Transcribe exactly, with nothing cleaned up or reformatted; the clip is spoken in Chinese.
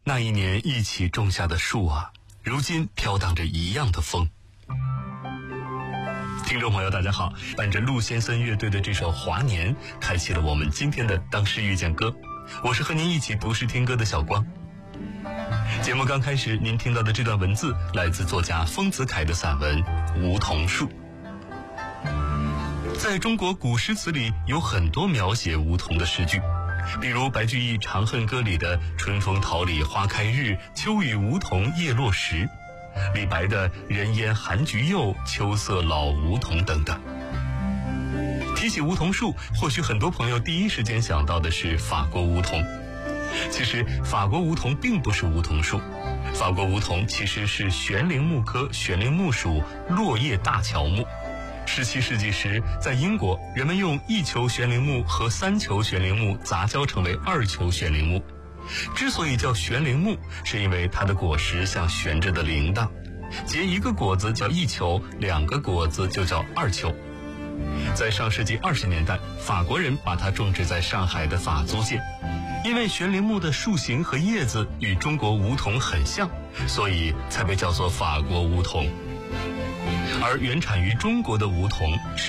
那一年一起种下的树啊，如今飘荡着一样的风。听众朋友大家好，伴着陆先生乐队的这首《华年》，开启了我们今天的当诗遇见歌。我是和您一起读诗听歌的小光。节目刚开始，您听到的这段文字来自作家丰子恺的散文《梧桐树》。在中国古诗词里有很多描写梧桐的诗句，比如白居易《长恨歌》里的春风桃李花开日，秋雨梧桐叶落时，李白的人烟寒菊柚，秋色老梧桐等等。提起梧桐树，或许很多朋友第一时间想到的是法国梧桐。其实法国梧桐并不是梧桐树，法国梧桐其实是悬铃木科悬铃木属落叶大乔木。十七世纪时，在英国，人们用一球悬铃木和三球悬铃木杂交成为二球悬铃木。之所以叫悬铃木，是因为它的果实像悬着的铃铛，结一个果子叫一球，两个果子就叫二球。在上世纪二十年代，法国人把它种植在上海的法租界。因为悬铃木的树形和叶子与中国梧桐很像，所以才被叫做法国梧桐。而原产于中国的梧桐是